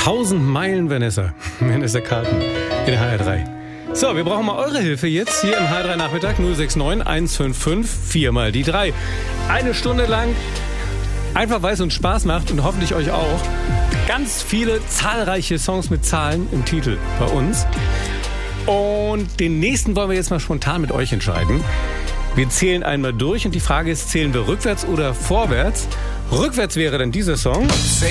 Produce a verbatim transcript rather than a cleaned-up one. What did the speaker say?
tausend Meilen Vanessa. Vanessa Carlton in H R drei. So, wir brauchen mal eure Hilfe jetzt hier im H R drei Nachmittag. null sechs neun eins fünf fünf vier mal die drei. Eine Stunde lang einfach, weil es uns Spaß macht und hoffentlich euch auch. Ganz viele zahlreiche Songs mit Zahlen im Titel bei uns. Und den nächsten wollen wir jetzt mal spontan mit euch entscheiden. Wir zählen einmal durch und die Frage ist, zählen wir rückwärts oder vorwärts? Rückwärts wäre dann dieser Song.